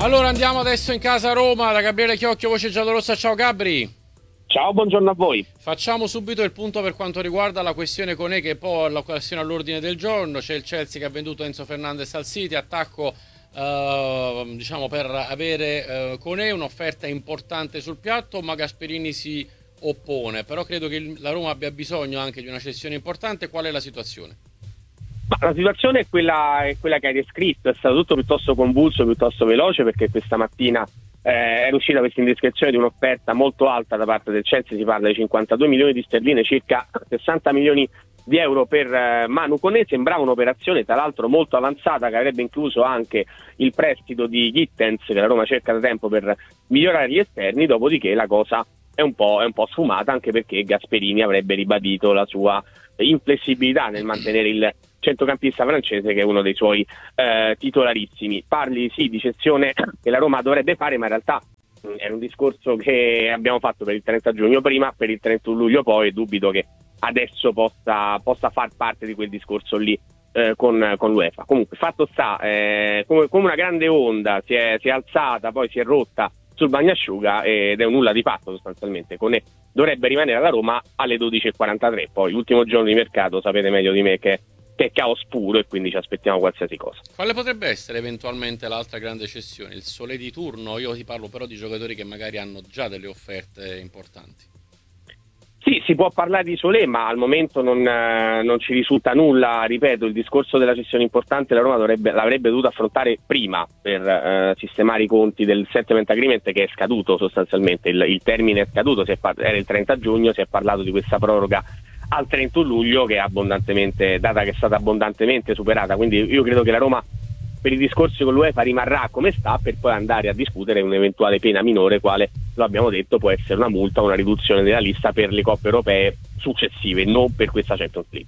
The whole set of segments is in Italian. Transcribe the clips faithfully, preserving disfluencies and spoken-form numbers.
Allora andiamo adesso in casa Roma da Gabriele Chiocchio, voce giallorossa. Ciao Gabri. Ciao, buongiorno a voi. Facciamo subito il punto per quanto riguarda la questione Koné, che è poi la questione all'ordine del giorno. C'è il Chelsea che ha venduto Enzo Fernandez al City, attacco eh, diciamo per avere eh, Koné, un'offerta importante sul piatto, ma Gasperini si oppone. Però credo che la Roma abbia bisogno anche di una cessione importante. Qual è la situazione? Ma la situazione è quella, è quella che hai descritto, è stato tutto piuttosto convulso, piuttosto veloce, perché questa mattina eh, è uscita questa indiscrezione di un'offerta molto alta da parte del Chelsea. Si parla di cinquantadue milioni di sterline, circa sessanta milioni di euro per eh, Manu Koné. Sembrava un'operazione tra l'altro molto avanzata, che avrebbe incluso anche il prestito di Gittens, che la Roma cerca da tempo per migliorare gli esterni. Dopodiché la cosa è un po', è un po' sfumata, anche perché Gasperini avrebbe ribadito la sua inflessibilità nel mantenere il centrocampista francese, che è uno dei suoi eh, titolarissimi. Parli sì di cessione che la Roma dovrebbe fare, ma in realtà mh, è un discorso che abbiamo fatto per il trenta giugno prima, per il trentuno luglio poi, e dubito che adesso possa, possa far parte di quel discorso lì eh, con, con l'UEFA. Comunque fatto sta, eh, come, come una grande onda si è, si è alzata, poi si è rotta sul bagnasciuga ed è un nulla di fatto sostanzialmente. Koné dovrebbe rimanere alla Roma alle dodici e quarantatré, poi l'ultimo giorno di mercato sapete meglio di me che, che è caos puro, e quindi ci aspettiamo qualsiasi cosa. Quale potrebbe essere eventualmente l'altra grande cessione? Il Solé di turno? Io ti parlo però di giocatori che magari hanno già delle offerte importanti. Sì, si può parlare di Solé, ma al momento non, eh, non ci risulta nulla. Ripeto, il discorso della cessione importante la Roma dovrebbe, l'avrebbe dovuto affrontare prima per eh, sistemare i conti del settlement agreement, che è scaduto sostanzialmente. Il, il termine è scaduto, si è par- era il trenta giugno, si è parlato di questa proroga al trentuno luglio, che è abbondantemente, data che è stata abbondantemente superata. Quindi io credo che la Roma, per i discorsi con l'UEFA, rimarrà come sta, per poi andare a discutere un'eventuale pena minore, quale, lo abbiamo detto, può essere una multa o una riduzione della lista per le coppe europee successive, non per questa Champions League.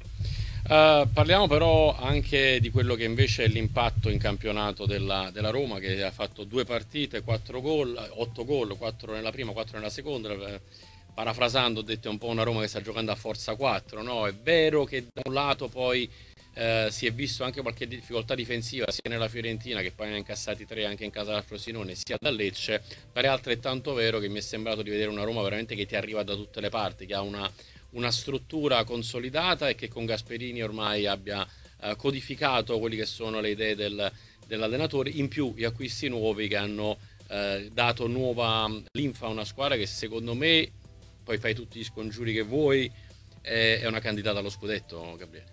Uh, parliamo però anche di quello che invece è l'impatto in campionato della, della Roma, che ha fatto due partite, quattro gol, otto gol, quattro nella prima, quattro nella seconda. Parafrasando, ho detto, è un po' una Roma che sta giocando a forza quattro, no? È vero che da un lato poi Eh, si è visto anche qualche difficoltà difensiva sia nella Fiorentina, che poi ne ha incassati tre anche in casa del Frosinone, sia da Lecce. Per è altrettanto vero che mi è sembrato di vedere una Roma veramente che ti arriva da tutte le parti, che ha una, una struttura consolidata e che con Gasperini ormai abbia eh, codificato quelli che sono le idee del, dell'allenatore, in più gli acquisti nuovi che hanno eh, dato nuova linfa a una squadra che secondo me, poi fai tutti gli scongiuri che vuoi, è, è una candidata allo scudetto, Gabriele.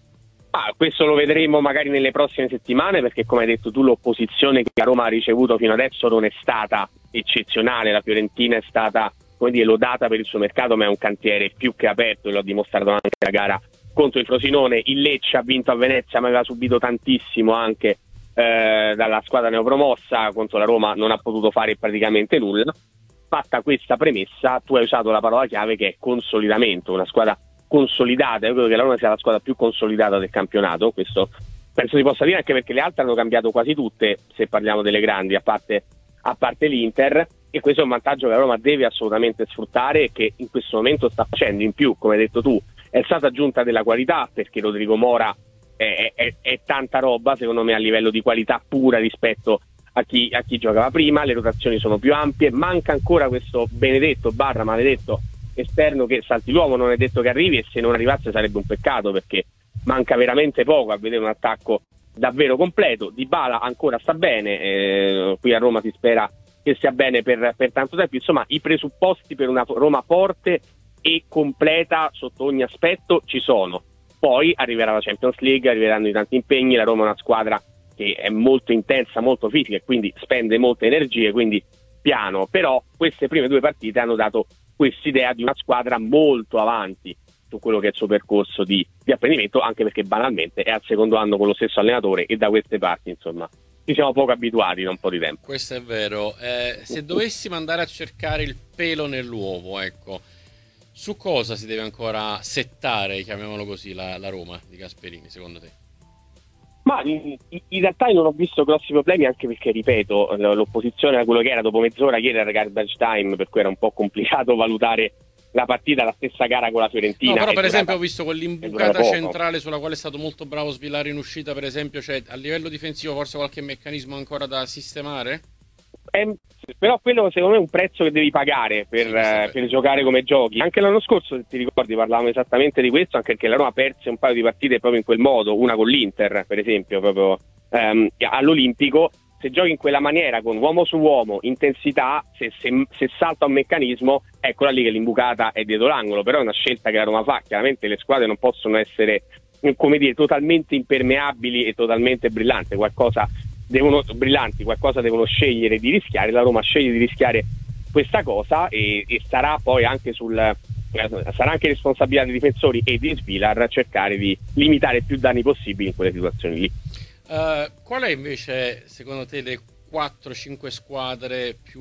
Ah, questo lo vedremo magari nelle prossime settimane, perché come hai detto tu l'opposizione che la Roma ha ricevuto fino adesso non è stata eccezionale. La Fiorentina è stata, come dire, lodata per il suo mercato, ma è un cantiere più che aperto, e l'ho dimostrato anche la gara contro il Frosinone. Il Lecce ha vinto a Venezia, ma aveva subito tantissimo anche eh, dalla squadra neopromossa. Contro la Roma non ha potuto fare praticamente nulla. Fatta questa premessa, tu hai usato la parola chiave, che è consolidamento. Una squadra consolidata, io credo che la Roma sia la squadra più consolidata del campionato, questo penso si possa dire, anche perché le altre hanno cambiato quasi tutte, se parliamo delle grandi, a parte, a parte l'Inter, e questo è un vantaggio che la Roma deve assolutamente sfruttare e che in questo momento sta facendo. In più, come hai detto tu, è stata aggiunta della qualità, perché Rodrigo Mora è, è, è tanta roba secondo me a livello di qualità pura rispetto a chi, a chi giocava prima. Le rotazioni sono più ampie, manca ancora questo benedetto barra maledetto esterno che salti l'uomo, non è detto che arrivi, e se non arrivasse sarebbe un peccato, perché manca veramente poco a vedere un attacco davvero completo. Dybala ancora sta bene, eh, qui a Roma si spera che stia bene per, per tanto tempo. Insomma, i presupposti per una Roma forte e completa sotto ogni aspetto ci sono. Poi arriverà la Champions League, arriveranno i tanti impegni. La Roma è una squadra che è molto intensa, molto fisica, e quindi spende molte energie, quindi piano. Però queste prime due partite hanno dato quest'idea di una squadra molto avanti su quello che è il suo percorso di, di apprendimento, anche perché banalmente è al secondo anno con lo stesso allenatore, e da queste parti insomma ci siamo poco abituati da un po' di tempo. Questo è vero. Eh, se dovessimo andare a cercare il pelo nell'uovo, ecco, su cosa si deve ancora settare, chiamiamolo così, la, la Roma di Gasperini, secondo te? Ma in, in realtà io non ho visto grossi problemi, anche perché, ripeto, l'opposizione era quello che era. Dopo mezz'ora ieri era garbage time, per cui era un po' complicato valutare la partita, la stessa gara con la Fiorentina. No, però per durata, esempio ho visto quell'imbucata centrale sulla quale è stato molto bravo Svilare in uscita, per esempio. Cioè, a livello difensivo forse qualche meccanismo ancora da sistemare? È, però quello secondo me è un prezzo che devi pagare per, eh, per giocare come giochi. Anche l'anno scorso, se ti ricordi, parlavamo esattamente di questo, anche perché la Roma perse un paio di partite proprio in quel modo, una con l'Inter per esempio, proprio ehm, all'Olimpico. Se giochi in quella maniera, con uomo su uomo, intensità, se, se, se salta un meccanismo, eccola lì che l'imbucata è dietro l'angolo. Però è una scelta che la Roma fa. Chiaramente le squadre non possono essere, come dire, totalmente impermeabili e totalmente brillanti, qualcosa devono, brillanti, qualcosa devono scegliere di rischiare. La Roma sceglie di rischiare questa cosa e, e sarà poi anche sul eh, sarà anche responsabilità dei difensori e di Svilar cercare di limitare più danni possibili in quelle situazioni lì. Uh, qual è invece secondo te le quattro cinque squadre più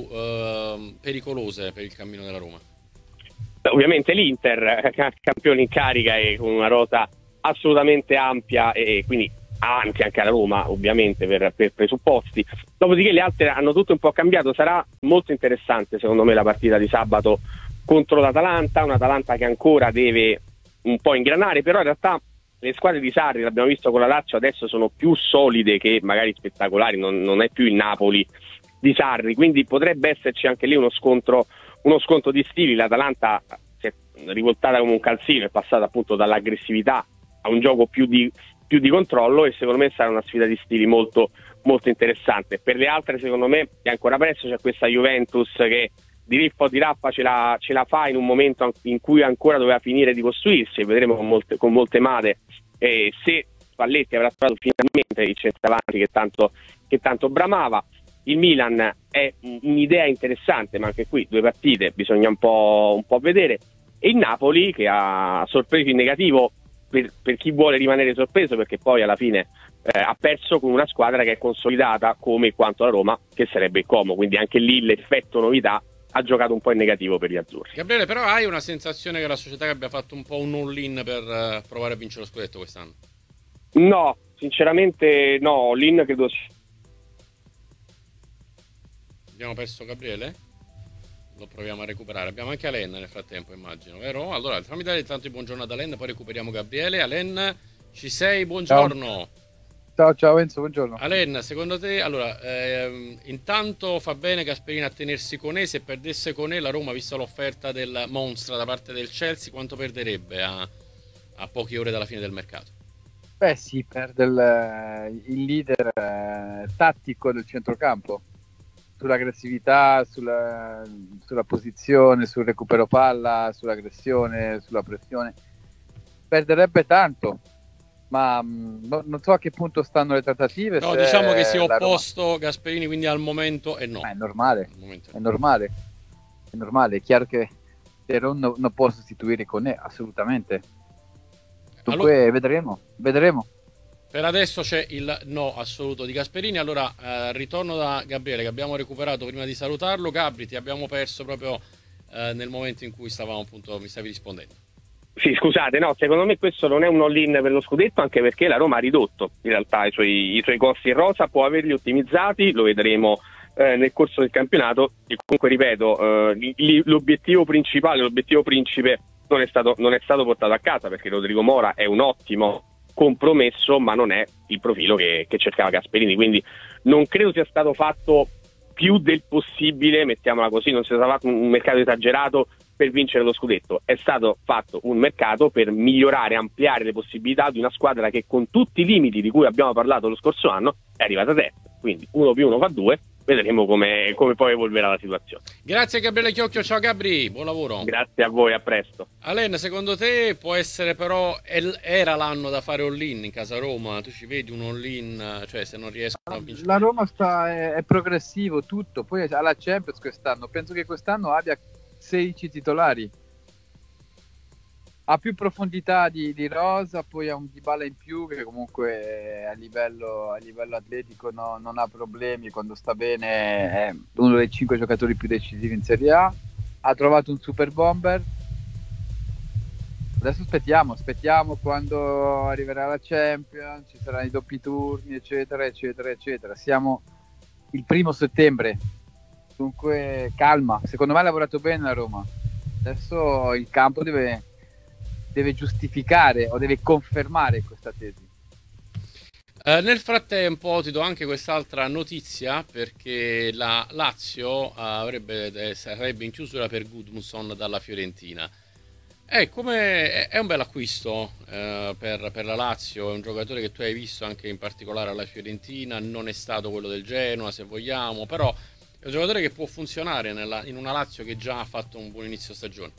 uh, pericolose per il cammino della Roma? Ovviamente l'Inter, campione in carica e con una rosa assolutamente ampia e quindi avanti anche alla Roma ovviamente per, per presupposti. Dopodiché le altre hanno tutto un po' cambiato. Sarà molto interessante secondo me la partita di sabato contro l'Atalanta, un'Atalanta che ancora deve un po' ingranare, però in realtà le squadre di Sarri, l'abbiamo visto con la Lazio, adesso sono più solide che magari spettacolari, non, non è più il Napoli di Sarri, quindi potrebbe esserci anche lì uno scontro, uno scontro di stili. L'Atalanta si è rivoltata come un calzino, è passata appunto dall'aggressività a un gioco più di, più di controllo e secondo me sarà una sfida di stili molto, molto interessante. Per le altre secondo me è ancora presto, c'è questa Juventus che di rippa o di rappa ce la, ce la fa in un momento in cui ancora doveva finire di costruirsi, e vedremo con molte, con molte mate eh, se Spalletti avrà trovato finalmente il centravanti che tanto, che tanto bramava. Il Milan è un'idea interessante, ma anche qui due partite bisogna un po', un po' vedere, e il Napoli che ha sorpreso in negativo per, per chi vuole rimanere sorpreso, perché poi alla fine eh, ha perso con una squadra che è consolidata come quanto la Roma, che sarebbe il Como, quindi anche lì l'effetto novità ha giocato un po' in negativo per gli azzurri. Gabriele, però hai una sensazione che la società abbia fatto un po' un all-in per uh, provare a vincere lo scudetto quest'anno? No, sinceramente no, all-in credo. Abbiamo perso Gabriele? Lo proviamo a recuperare. Abbiamo anche Alen nel frattempo, immagino, vero? Allora, fammi dare intanto il buongiorno ad Alen, poi recuperiamo Gabriele. Alen, ci sei? Buongiorno. Ciao. Ciao, ciao Enzo, buongiorno. Alen, secondo te, allora, ehm, intanto fa bene Gasperini a tenersi Koné. Se perdesse Koné, la Roma, vista l'offerta del Monstra da parte del Chelsea, quanto perderebbe a, a poche ore dalla fine del mercato? Beh sì, perde il, il leader eh, tattico del centrocampo, sull'aggressività, sulla, sulla posizione, sul recupero palla, sull'aggressione, sulla pressione. Perderebbe tanto. Ma mh, no, non so a che punto stanno le trattative. No, se diciamo che si è la opposto Roma... Gasperini, quindi al momento è no. Ma è normale, momento è normale, è normale, è chiaro che Teron non, non può sostituire Koné, assolutamente. Dunque allora, vedremo, vedremo. Per adesso c'è il no assoluto di Gasperini. Allora eh, ritorno da Gabriele che abbiamo recuperato prima di salutarlo. Gabri, ti abbiamo perso proprio eh, nel momento in cui stavamo appunto, mi stavi rispondendo. Sì, scusate, no, secondo me questo non è un all-in per lo scudetto, anche perché la Roma ha ridotto in realtà i suoi, i suoi costi in rosa, può averli ottimizzati, lo vedremo eh, nel corso del campionato. E comunque ripeto, eh, l'obiettivo principale, l'obiettivo principe non è stato, non è stato portato a casa, perché Rodrigo Mora è un ottimo compromesso, ma non è il profilo che, che cercava Gasperini, quindi non credo sia stato fatto più del possibile, mettiamola così, non sia stato fatto un mercato esagerato per vincere lo scudetto. È stato fatto un mercato per migliorare, ampliare le possibilità di una squadra che, con tutti i limiti di cui abbiamo parlato lo scorso anno, è arrivata terza. Quindi uno più uno fa due, vedremo come, come poi evolverà la situazione. Grazie Gabriele Chiocchio, ciao Gabri, buon lavoro. Grazie a voi, a presto. Alen, secondo te può essere però, era l'anno da fare all-in in casa Roma? Tu ci vedi un all-in, cioè se non riescono a vincere? La Roma sta, è, è progressivo tutto, poi alla Champions quest'anno, penso che quest'anno abbia sedici titolari, ha più profondità di, di rosa, poi ha un Dybala in più che comunque a livello, a livello atletico no, non ha problemi, quando sta bene è uno dei cinque giocatori più decisivi in Serie A, ha trovato un super bomber. Adesso aspettiamo, aspettiamo quando arriverà la Champions, ci saranno i doppi turni eccetera eccetera eccetera. Siamo il primo settembre, dunque calma, secondo me ha lavorato bene la Roma, adesso il campo deve, deve giustificare o deve confermare questa tesi. Eh, nel frattempo ti do anche quest'altra notizia perché la Lazio avrebbe, eh, sarebbe in chiusura per Gudmundsson dalla Fiorentina. È, come, è un bel acquisto eh, per, per la Lazio, è un giocatore che tu hai visto anche in particolare alla Fiorentina, non è stato quello del Genoa se vogliamo, però è un giocatore che può funzionare nella, in una Lazio che già ha fatto un buon inizio stagione.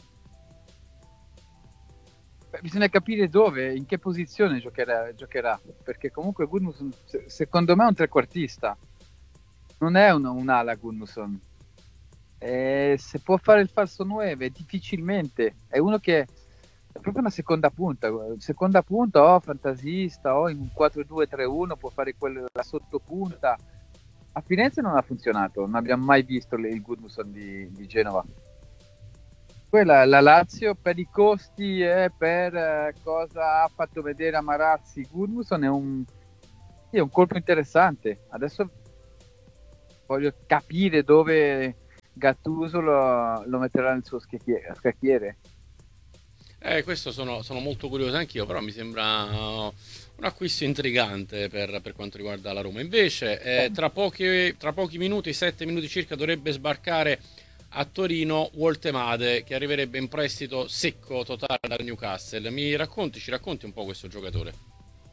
Beh, bisogna capire dove, in che posizione giocherà, giocherà perché comunque Gudmundsson, secondo me è un trequartista, non è un, un'ala Gudmundsson. E se può fare il falso nove, difficilmente. È uno che è proprio una seconda punta. Seconda punta o fantasista o in un quattro due tre uno può fare quella, la sottopunta. A Firenze non ha funzionato, non abbiamo mai visto il Gudmundsson di, di Genova. Quella, la Lazio per i costi e per eh, cosa ha fatto vedere a Marazzi Gudmundsson è un, sì, è un colpo interessante. Adesso voglio capire dove Gattuso lo, lo metterà nel suo scacchiere. scacchiere. Eh, questo sono, sono molto curioso anch'io, però mi sembra uh, un acquisto intrigante per, per quanto riguarda la Roma. Invece, eh, tra, pochi, tra pochi minuti, sette minuti circa, dovrebbe sbarcare a Torino Woltemade, che arriverebbe in prestito secco totale dal Newcastle. Mi racconti, ci racconti un po' questo giocatore?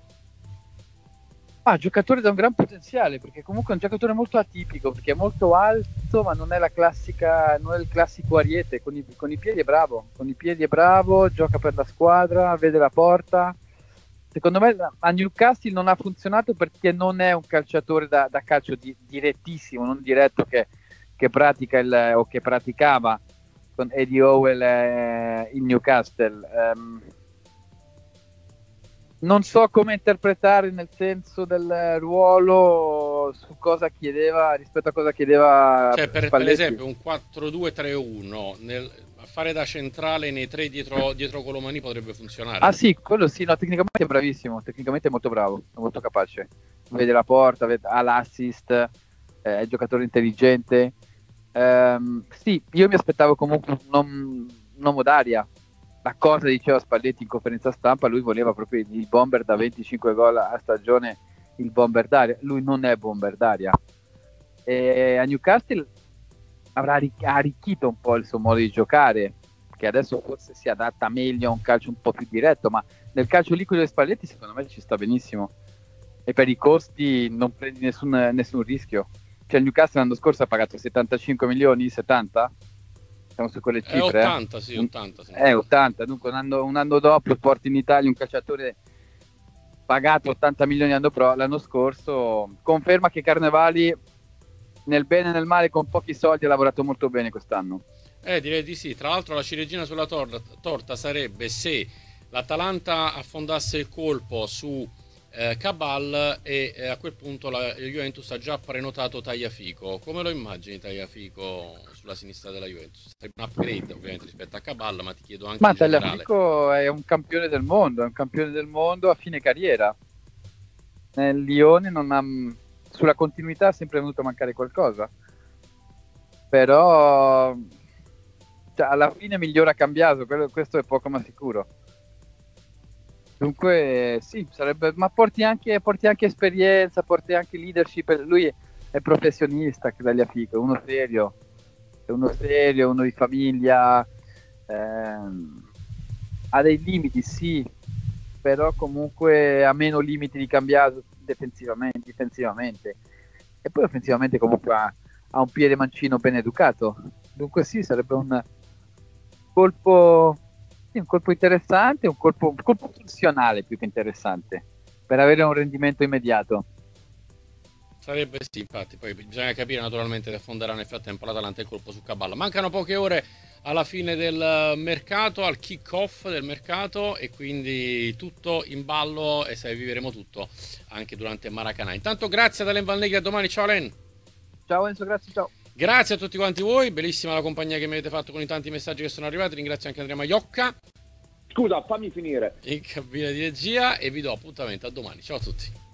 Ah, giocatore da un gran potenziale, perché comunque è un giocatore molto atipico, perché è molto alto, ma non è la classica, non è il classico ariete, con i, con i piedi è bravo, con i piedi è bravo, gioca per la squadra, vede la porta. Secondo me a Newcastle non ha funzionato perché non è un calciatore da, da calcio di, direttissimo, non diretto che, che pratica il, o che praticava con Eddie Howell eh, in Newcastle. Um, non so come interpretare nel senso del ruolo su cosa chiedeva rispetto a cosa chiedeva cioè per, per Spalletti. esempio un quattro due tre uno nel, a fare da centrale nei tre dietro, dietro Colomani potrebbe funzionare. Ah sì, quello sì, no, tecnicamente è bravissimo, tecnicamente è molto bravo, è molto capace, vede la porta, vede, ha l'assist, eh, è un giocatore intelligente. Um, sì, io mi aspettavo comunque un uomo d'aria. La cosa diceva Spalletti in conferenza stampa, lui voleva proprio il bomber da venticinque gol a stagione, il bomber d'aria. Lui non è bomber d'aria. E a Newcastle avrà arricchito un po' il suo modo di giocare, che adesso forse si adatta meglio a un calcio un po' più diretto, ma nel calcio liquido di Spalletti secondo me ci sta benissimo. E per i costi non prendi nessun, nessun rischio. Cioè il Newcastle l'anno scorso ha pagato settantacinque milioni, settanta? Siamo su quelle cifre. È ottanta, eh? Sì, ottanta. Sì. È ottanta, dunque un anno, un anno dopo porti in Italia un calciatore pagato ottanta milioni l'anno, pro, l'anno scorso, conferma che Carnevali nel bene e nel male con pochi soldi ha lavorato molto bene quest'anno. Eh, direi di sì. Tra l'altro la ciliegina sulla torta, torta sarebbe se l'Atalanta affondasse il colpo su eh, Cabal e eh, a quel punto la Juventus ha già prenotato Tagliafico. Come lo immagini Tagliafico sulla sinistra della Juventus? Sarebbe un upgrade ovviamente rispetto a Cabal, ma ti chiedo anche ma in generale. Tagliafico è un campione del mondo, è un campione del mondo a fine carriera. Nel Lione non ha, sulla continuità è sempre venuto a mancare qualcosa, però cioè, alla fine migliora cambiato, questo è poco ma sicuro. Dunque sì, sarebbe, ma porti anche, porti anche esperienza, porti anche leadership. Lui è professionista, Tagliafico, è uno serio, è uno serio, uno di famiglia, ehm, ha dei limiti sì, però comunque ha meno limiti di Cambiaso difensivamente, difensivamente. E poi offensivamente comunque ha, ha un piede mancino ben educato, dunque sì, sarebbe un colpo, sì, un colpo interessante, un colpo, un colpo funzionale più che interessante, per avere un rendimento immediato. Sarebbe sì, infatti, poi bisogna capire naturalmente se affonderà nel frattempo l'Atalanta il colpo su Caballa. Mancano poche ore alla fine del mercato, al kick-off del mercato, e quindi tutto in ballo e sai, vivremo tutto anche durante Maracanã. Intanto grazie ad Alen Van Negri, a domani, ciao Alen. Ciao Enzo, grazie, ciao. Grazie a tutti quanti voi, bellissima la compagnia che mi avete fatto con i tanti messaggi che sono arrivati, ringrazio anche Andrea Maiocca. Scusa, fammi finire. In cabina di regia e vi do appuntamento a domani, ciao a tutti.